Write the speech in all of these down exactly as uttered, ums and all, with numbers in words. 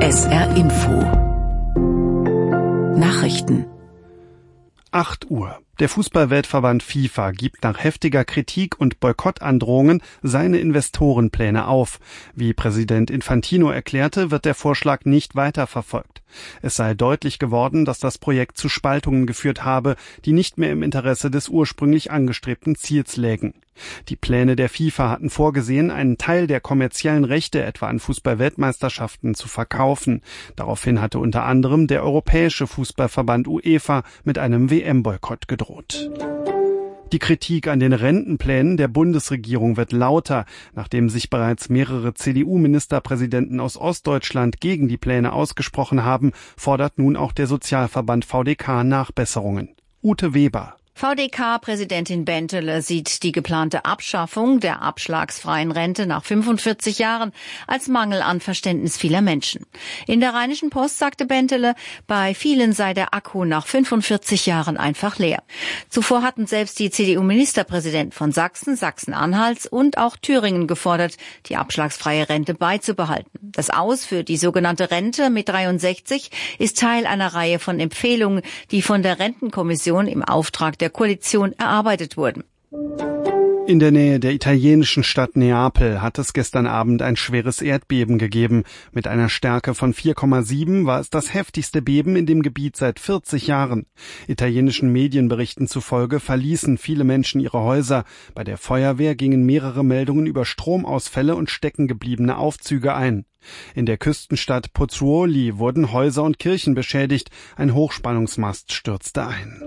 S R Info Nachrichten. acht Uhr. Der Fußball-Weltverband FIFA gibt nach heftiger Kritik und Boykottandrohungen seine Investorenpläne auf. Wie Präsident Infantino erklärte, wird der Vorschlag nicht weiterverfolgt. Es sei deutlich geworden, dass das Projekt zu Spaltungen geführt habe, die nicht mehr im Interesse des ursprünglich angestrebten Ziels lägen. Die Pläne der FIFA hatten vorgesehen, einen Teil der kommerziellen Rechte etwa an Fußball-Weltmeisterschaften zu verkaufen. Daraufhin hatte unter anderem der Europäische Fußballverband UEFA mit einem W M-Boykott gedroht. Die Kritik an den Rentenplänen der Bundesregierung wird lauter. Nachdem sich bereits mehrere C D U-Ministerpräsidenten aus Ostdeutschland gegen die Pläne ausgesprochen haben, fordert nun auch der Sozialverband V D K Nachbesserungen. Ute Weber. V D K-Präsidentin Bentele sieht die geplante Abschaffung der abschlagsfreien Rente nach fünfundvierzig Jahren als Mangel an Verständnis vieler Menschen. In der Rheinischen Post sagte Bentele, bei vielen sei der Akku nach fünfundvierzig Jahren einfach leer. Zuvor hatten selbst die C D U-Ministerpräsidenten von Sachsen, Sachsen-Anhalts und auch Thüringen gefordert, die abschlagsfreie Rente beizubehalten. Das Aus für die sogenannte Rente mit dreiundsechzig ist Teil einer Reihe von Empfehlungen, die von der Rentenkommission im Auftrag der der Koalition erarbeitet wurden. In der Nähe der italienischen Stadt Neapel hat es gestern Abend ein schweres Erdbeben gegeben. Mit einer Stärke von vier Komma sieben war es das heftigste Beben in dem Gebiet seit vierzig Jahren. Italienischen Medienberichten zufolge verließen viele Menschen ihre Häuser. Bei der Feuerwehr gingen mehrere Meldungen über Stromausfälle und steckengebliebene Aufzüge ein. In der Küstenstadt Pozzuoli wurden Häuser und Kirchen beschädigt. Ein Hochspannungsmast stürzte ein.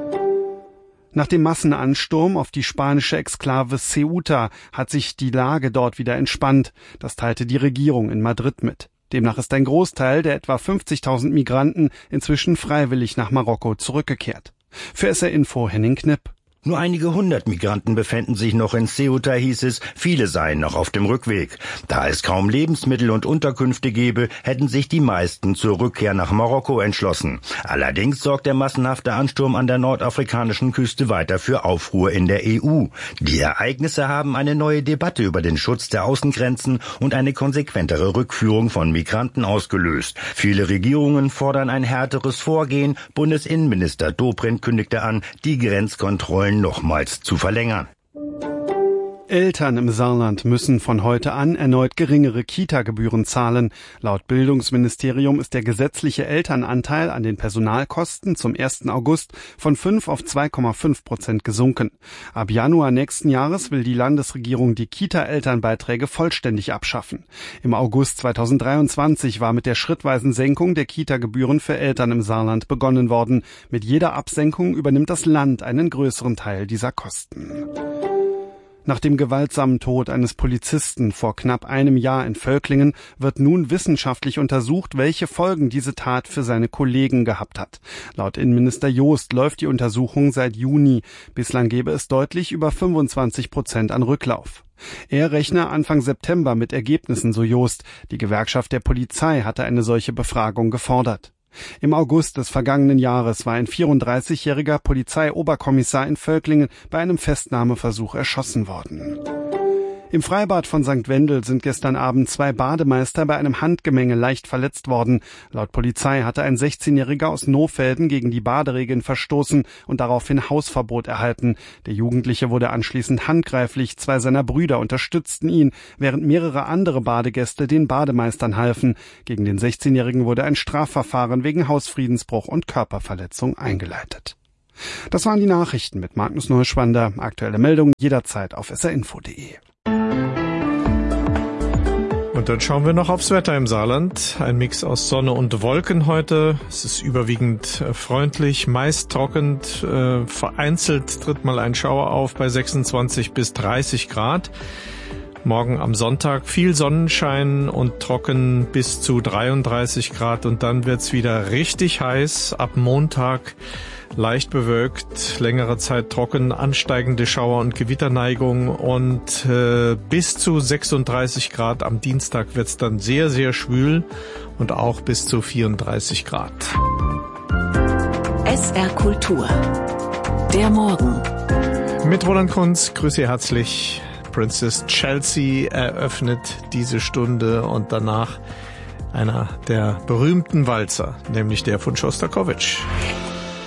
Nach dem Massenansturm auf die spanische Exklave Ceuta hat sich die Lage dort wieder entspannt. Das teilte die Regierung in Madrid mit. Demnach ist ein Großteil der etwa fünfzigtausend Migranten inzwischen freiwillig nach Marokko zurückgekehrt. Für S R Info Henning Knipp. Nur einige hundert Migranten befänden sich noch in Ceuta, hieß es, viele seien noch auf dem Rückweg. Da es kaum Lebensmittel und Unterkünfte gebe, hätten sich die meisten zur Rückkehr nach Marokko entschlossen. Allerdings sorgt der massenhafte Ansturm an der nordafrikanischen Küste weiter für Aufruhr in der E U. Die Ereignisse haben eine neue Debatte über den Schutz der Außengrenzen und eine konsequentere Rückführung von Migranten ausgelöst. Viele Regierungen fordern ein härteres Vorgehen. Bundesinnenminister Dobrindt kündigte an, die Grenzkontrollen nochmals zu verlängern. Eltern im Saarland müssen von heute an erneut geringere Kita-Gebühren zahlen. Laut Bildungsministerium ist der gesetzliche Elternanteil an den Personalkosten zum ersten August von fünf auf zwei Komma fünf Prozent gesunken. Ab Januar nächsten Jahres will die Landesregierung die Kita-Elternbeiträge vollständig abschaffen. Im August zweitausenddreiundzwanzig war mit der schrittweisen Senkung der Kita-Gebühren für Eltern im Saarland begonnen worden. Mit jeder Absenkung übernimmt das Land einen größeren Teil dieser Kosten. Nach dem gewaltsamen Tod eines Polizisten vor knapp einem Jahr in Völklingen wird nun wissenschaftlich untersucht, welche Folgen diese Tat für seine Kollegen gehabt hat. Laut Innenminister Joost läuft die Untersuchung seit Juni. Bislang gebe es deutlich über fünfundzwanzig Prozent an Rücklauf. Er rechne Anfang September mit Ergebnissen, so Joost. Die Gewerkschaft der Polizei hatte eine solche Befragung gefordert. Im August des vergangenen Jahres war ein vierunddreißigjähriger Polizeioberkommissar in Völklingen bei einem Festnahmeversuch erschossen worden. Im Freibad von Sankt Wendel sind gestern Abend zwei Bademeister bei einem Handgemenge leicht verletzt worden. Laut Polizei hatte ein sechzehnjähriger aus Nohfelden gegen die Baderegeln verstoßen und daraufhin Hausverbot erhalten. Der Jugendliche wurde anschließend handgreiflich, zwei seiner Brüder unterstützten ihn, während mehrere andere Badegäste den Bademeistern halfen. Gegen den sechzehnjährigen wurde ein Strafverfahren wegen Hausfriedensbruch und Körperverletzung eingeleitet. Das waren die Nachrichten mit Magnus Neuschwander. Aktuelle Meldungen jederzeit auf s r info punkt de. Und dann schauen wir noch aufs Wetter im Saarland. Ein Mix aus Sonne und Wolken heute. Es ist überwiegend freundlich, meist trocken. Äh, vereinzelt tritt mal ein Schauer auf bei sechsundzwanzig bis dreißig Grad. Morgen am Sonntag viel Sonnenschein und trocken bis zu dreiunddreißig Grad. Und dann wird's wieder richtig heiß. Ab Montag leicht bewölkt, längere Zeit trocken, ansteigende Schauer- und Gewitterneigung und äh, bis zu sechsunddreißig Grad. Am Dienstag wird's dann sehr, sehr schwül und auch bis zu vierunddreißig Grad. S R Kultur. Der Morgen. Mit Roland Kunz, grüße Sie herzlich. Princess Chelsea eröffnet diese Stunde und danach einer der berühmten Walzer, nämlich der von Schostakowitsch.